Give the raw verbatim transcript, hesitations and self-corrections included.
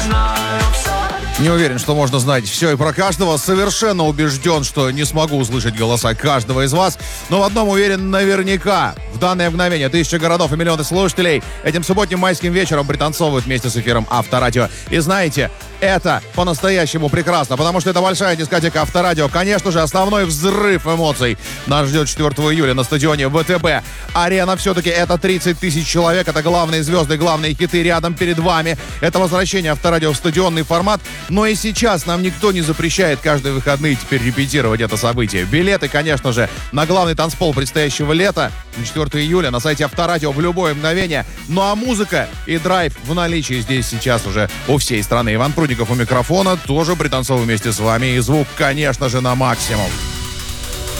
Не уверен, что можно знать все и про каждого. Совершенно убежден, что не смогу услышать голоса каждого из вас. Но в одном уверен наверняка. В данное мгновение тысячи городов и миллионы слушателей этим субботним майским вечером пританцовывают вместе с эфиром Авторадио. И знаете, это по-настоящему прекрасно, потому что это большая дискотека Авторадио. Конечно же, основной взрыв эмоций нас ждет четвёртого июля на стадионе ВТБ. Арена все-таки это тридцать тысяч человек, это главные звезды, главные хиты рядом перед вами. Это возвращение Авторадио в стадионный формат. Но и сейчас нам никто не запрещает каждые выходные теперь репетировать это событие. Билеты, конечно же, на главный танцпол предстоящего лета на четвёртого июля на сайте Авторадио в любое мгновение. Ну а музыка и драйв в наличии здесь сейчас уже у всей страны. Иван Прудников у микрофона, тоже пританцовываю вместе с вами. И звук, конечно же, на максимум.